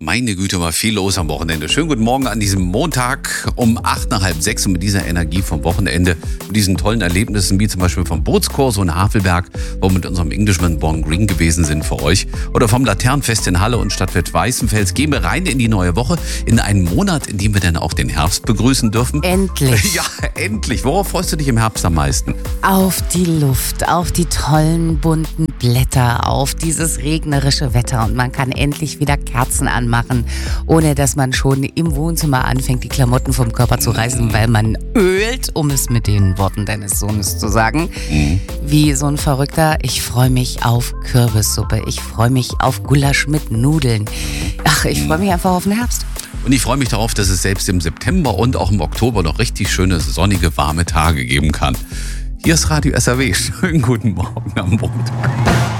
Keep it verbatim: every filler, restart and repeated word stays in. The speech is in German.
Meine Güte, war viel los am Wochenende. Schönen guten Morgen an diesem Montag um acht nach halb sechs und mit dieser Energie vom Wochenende, mit diesen tollen Erlebnissen, wie zum Beispiel vom Bootskurs in Havelberg, wo wir mit unserem Englishman Born Green gewesen sind für euch, oder vom Laternenfest in Halle und Stadtwert Weißenfels, gehen wir rein in die neue Woche, in einen Monat, in dem wir dann auch den Herbst begrüßen dürfen. Endlich. Ja, endlich. Worauf freust du dich im Herbst am meisten? Auf die Luft, auf die tollen bunten Blätter, auf dieses regnerische Wetter und man kann endlich wieder Kerzen anmachen, ohne dass man schon im Wohnzimmer anfängt, die Klamotten vom Körper zu reißen, weil man ölt, um es mit den Worten deines Sohnes zu sagen. Mhm. Wie so ein Verrückter. Ich freue mich auf Kürbissuppe, ich freue mich auf Gulasch mit Nudeln. Ach, ich freue mich einfach auf den Herbst. Und ich freue mich darauf, dass es selbst im September und auch im Oktober noch richtig schöne, sonnige, warme Tage geben kann. Hier ist Radio S R W. Schönen guten Morgen am Montag.